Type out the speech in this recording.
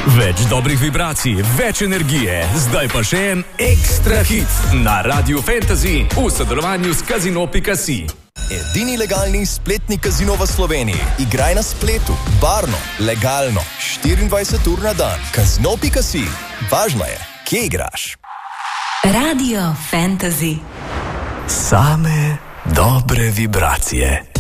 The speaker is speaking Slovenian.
Več dobrih vibracij, več energije, zdaj pa še en ekstra hit na Radio Fantasy v sodelovanju s Casino.si. Edini legalni spletni kazino v Sloveniji. Igraj na spletu, varno, legalno, 24 ur na dan. Casino.si. Važno je, kje igraš. Radio Fantasy. Same dobre vibracije.